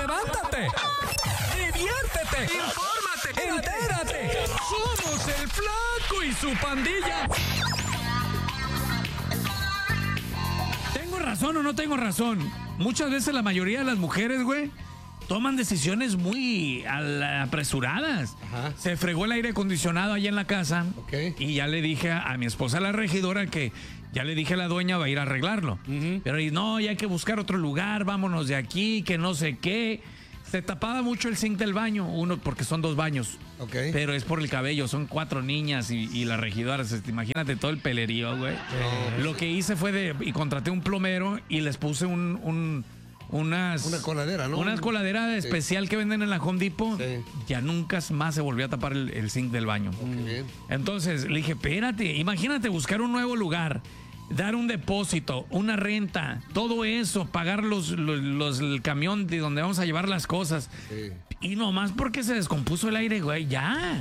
levántate, diviértete, infórmate, entérate. Somos el Flaco y su pandilla. ¿Tengo razón o no tengo razón? Muchas veces la mayoría de las mujeres, güey, toman decisiones muy apresuradas. Ajá. Se fregó el aire acondicionado allá en la casa. Ok. Y ya le dije a mi esposa, la regidora, que ya le dije a la dueña va a ir a arreglarlo. Pero no, ya hay que buscar otro lugar, vámonos de aquí, que no sé qué. Se tapaba mucho el zinc del baño, uno porque son 2 baños. Ok. Pero es por el cabello, son 4 niñas y la regidora. Imagínate todo el pelerío, güey. Lo que hice fue y contraté un plomero y les puse una coladera, ¿no? Una coladera especial que venden en la Home Depot. Sí. Ya nunca más se volvió a tapar el zinc del baño. Qué bien. Entonces le dije, espérate, imagínate buscar un nuevo lugar, dar un depósito, una renta, todo eso, pagar el camión de donde vamos a llevar las cosas. Sí. Y nomás porque se descompuso el aire, güey, ya.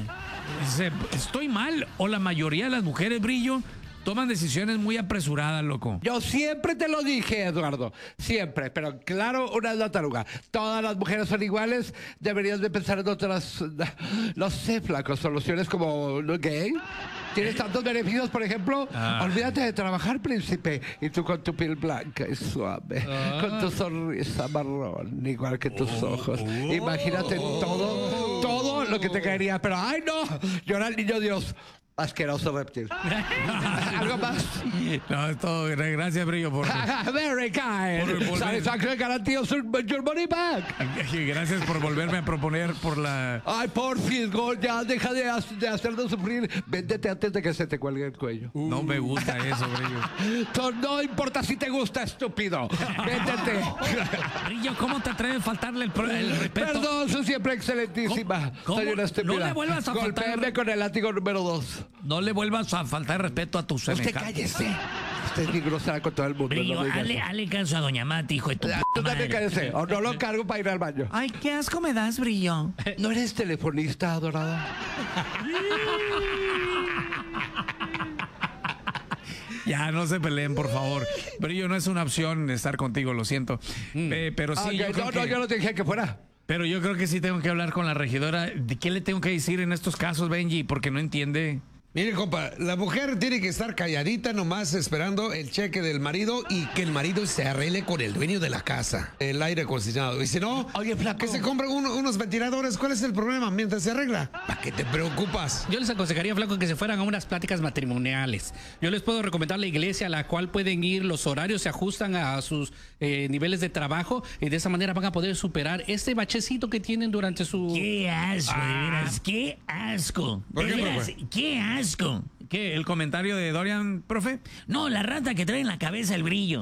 Estoy mal. O la mayoría de las mujeres, Brillo, toman decisiones muy apresuradas, loco. Yo siempre te lo dije, Eduardo, siempre, pero claro, una es la taruga. Todas las mujeres son iguales, deberías de pensar en otras, no sé, Flaco, soluciones como ¿no gay? ¿Tienes tantos beneficios, por ejemplo? Olvídate de trabajar, príncipe, y tú con tu piel blanca y suave, con tu sonrisa marrón, igual que tus ojos. Imagínate todo lo que te caería, pero ¡ay no! Yo era el niño Dios. Asqueroso reptil. ¿Algo más? No, es todo. Gracias, Brillo, por Very kind. Satisfaction guarantees your money back. gracias por volverme a proponer por la... Ay, por fin, ya deja de hacernos sufrir. Véndete antes de que se te cuelgue el cuello. No me gusta eso, Brillo. No importa si te gusta, estúpido. Véndete. Brillo, ¿cómo te atreves a faltarle el respeto? Perdón, soy siempre excelentísima. ¿Cómo? Soy una estúpida. No le vuelvas a faltar. Golpéame con el látigo número 2. No le vuelvas a faltar respeto a tu Usted semejantes. cállese. Usted es muy grosera con todo el mundo. Brillo, no me digas eso. hazle caso a Doña Mati, hijo de tu Tú también madre. cállese. O no lo cargo para ir al baño. Ay, qué asco me das, Brillo. ¿No eres telefonista, adorada? Ya, no se peleen, por favor. Brillo, no es una opción estar contigo, lo siento. Pero sí, yo creo que... yo no te dije que fuera. Pero yo creo que sí tengo que hablar con la regidora. ¿De qué le tengo que decir en estos casos, Benji? Porque no entiende. Mire, compa, la mujer tiene que estar calladita nomás esperando el cheque del marido y que el marido se arregle con el dueño de la casa, el aire acondicionado. Y si no, Oye, Flaco. que se compren unos ventiladores. ¿Cuál es el problema mientras se arregla? ¿Para qué te preocupas? Yo les aconsejaría, Flaco, que se fueran a unas pláticas matrimoniales. Yo les puedo recomendar la iglesia a la cual pueden ir, los horarios se ajustan a sus niveles de trabajo y de esa manera van a poder superar este bachecito que tienen durante su... ¡Qué asco, de veras! ¡Qué asco! ¿Por De qué, veras, profe? ¡qué asco! ¿Qué? ¿El comentario de Dorian, profe? No, la rata que trae en la cabeza el Brillo.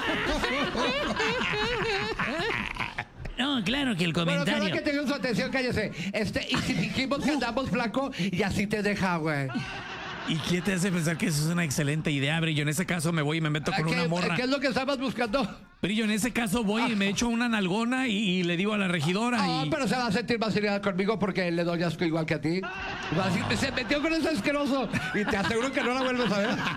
No, claro que el Bueno, comentario... cada que tenga su atención, cállese. Y si dijimos que andamos flaco, y así te deja, güey. ¿Y qué te hace pensar que eso es una excelente idea, Brillo? En ese caso me voy y me meto con una morra. ¿Qué es lo que estabas buscando? Brillo, en ese caso voy y me echo una nalgona y le digo a la regidora y... Pero se va a sentir más seriedad conmigo porque le doy asco igual que a ti. Va a decir, se metió con ese asqueroso. Y te aseguro que no la vuelves a ver.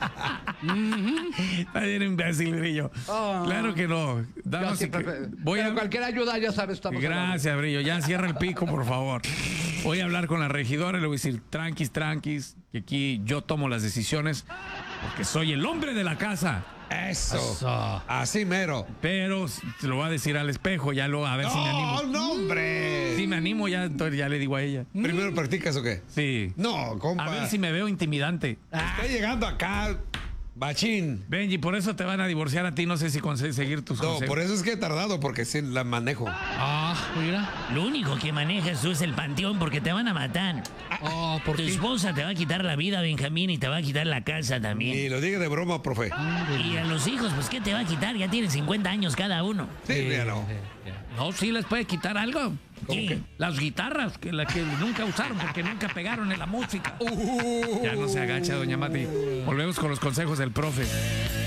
Está bien imbécil, Brillo. Claro que no. Yo Damas y siempre- voy pero a... cualquier ayuda, ya sabes, estamos Gracias, Brillo. Ya cierra el pico, por favor. Voy a hablar con la regidora y le voy a decir, tranquis, que aquí yo tomo las decisiones porque soy el hombre de la casa. Eso. Así mero. Pero se lo voy a decir al espejo, ya lo, a ver si me animo. No, hombre. Si me animo, ya, entonces ya le digo a ella. ¿Primero practicas o qué? Sí. No, compa. A ver si me veo intimidante. Está llegando acá, bachín. Benji, por eso te van a divorciar a ti. No sé si seguir tus No, consejos. por eso es que he tardado, porque sí la manejo. mira. Lo único que manejas tú es el panteón porque te van a matar. ¿Por Tu qué? esposa te va a quitar la vida, Benjamín, y te va a quitar la casa también. Y lo diga de broma, profe. Y a los hijos, pues, ¿qué te va a quitar? Ya tienen 50 años cada uno. Sí, véalo. No, sí les puede quitar algo. ¿Qué? qué? Las guitarras, que nunca usaron porque nunca pegaron en la música. Ya no se agacha, doña Mati. Volvemos con los consejos del profe.